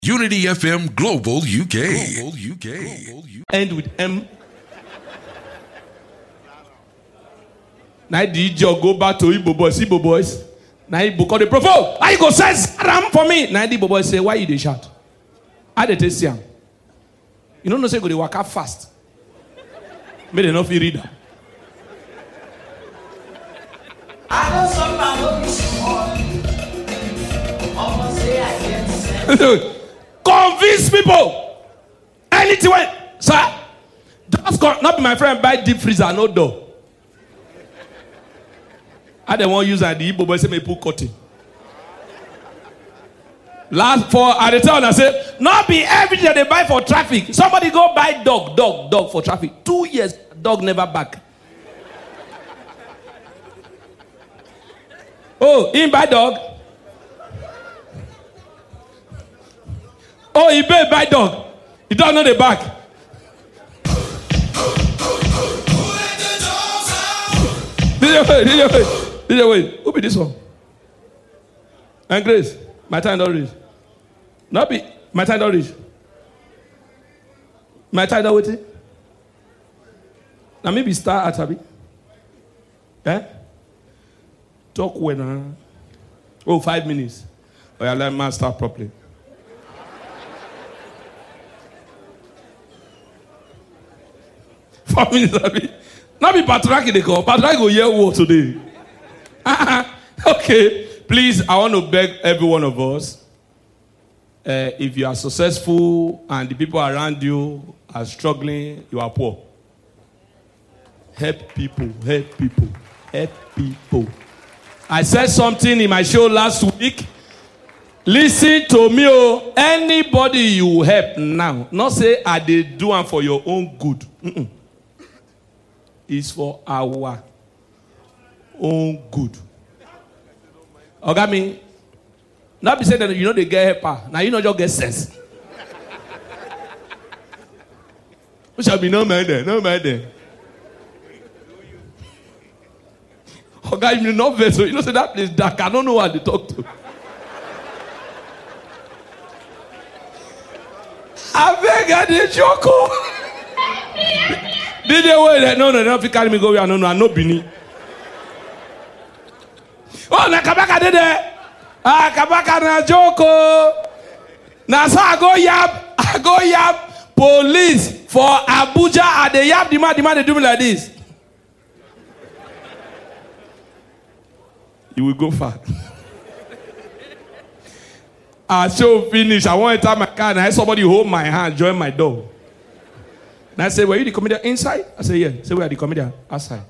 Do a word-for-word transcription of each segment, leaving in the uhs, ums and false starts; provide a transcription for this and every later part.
Unity F M Global U K. Global U K. Global U K. End with M. Now D J go back to Igbo boys, Igbo boys. Now Igbo call the provoke. Why you go say Saram for me? Now the Igbo boys say, why you dey shout? I dey taste am. You don't know say go dey waka fast. May they not feel read am. I know somebody will be small. Almost say I can't say. Convince people. Anything when, sir. Just go, not be my friend buy deep freezer, no door. I don't want to use that. The Igbo boy say me put cutting. Last for at the time I say, not be everything they buy for traffic. Somebody go buy dog, dog, dog for traffic. Two years, dog never back. Oh, he buy dog. Oh, he pay buy dog. He don't know the back. D J wait, D J wait, D J wait. Who be this one? And Grace, my time don't reach. Not be my time don't reach. My time don't wait. Now maybe start at Abi. Eh? Talk when uh, oh five minutes. Oh yeah, let me start properly. Four minutes, Abi. Not be Patraki they call. Patraki go hear what today. Okay, please, I want to beg every one of us. Uh, if you are successful and the people around you are struggling, you are poor. Help people, help people, help people. I said something in my show last week. Listen to me, oh. Anybody you help now, not say I dey do am for your own good. Mm-mm. It's for our own good. Oga me, not be saying that you know they get helper. Now you know just get sense. We shall be no man there, no man there. Oga, you know vessel. You know say that place dark. I don't know what they talk to. I beg I dey joke. Did they wait? No, no, no. If you carry me go, I no, no, I no Bini. Oh, na kabaka did it. Ah, kabaka na joko. Na so I go yap, I go yap. Police for Abuja, and they yap the man, the man they do me like this. You will go far. I show finish. I want to enter my car, and I somebody hold my hand, join my door. And I say, were you the comedian inside? I say, yeah. I say, where are the comedian? Outside.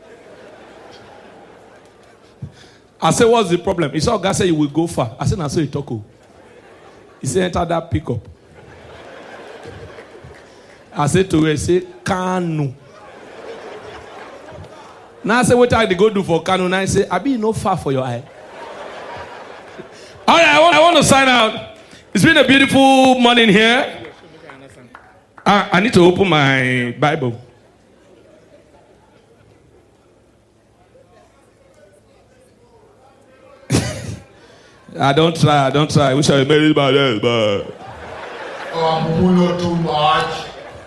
I say, what's the problem? He saw a guy say, you will go far. I said, I saw you talk. He said, enter that pickup. I said to her, I say, Kanu. Now I say, what I go do for Kanu? Now I say, I be no far for your eye. All right, I want, I want to sign out. It's been a beautiful morning here. I, I need to open my Bible. I don't try, I don't try. I wish I made it by this, but... Oh, not too much.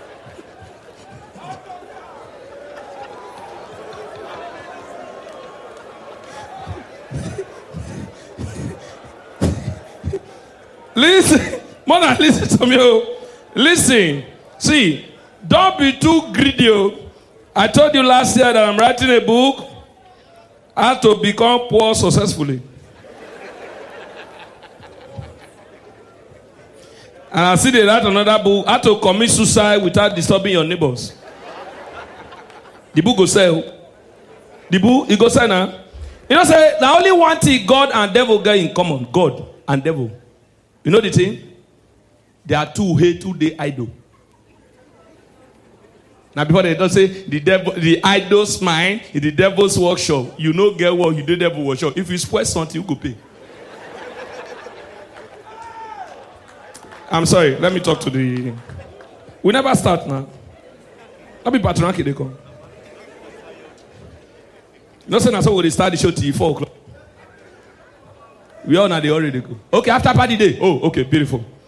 Listen, mother, listen to me. Listen. See, don't be too greedy. I told you last year that I'm writing a book, how to become poor successfully. And I see they write another book, how to commit suicide without disturbing your neighbors. The book go sell. The book, it go sell now. You know, say, the only one thing God and devil get in common, God and devil. You know the thing? They are two hate, two day idol. Now before they don't say the devil, the idol's mind is the devil's workshop. You know get what you do devil workshop. If you spoil something, you go pay. I'm sorry. Let me talk to the. We never start now. Let me patronaki they come. No saying that's how we start the show till four o'clock. We all know they already go. Okay, after party day. Oh, okay, beautiful.